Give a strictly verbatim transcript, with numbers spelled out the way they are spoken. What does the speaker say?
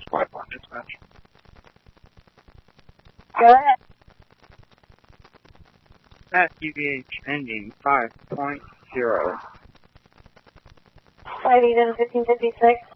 Five one dispatch. Go ahead. At U V H ending five point zero. Five eight fifteen fifty six.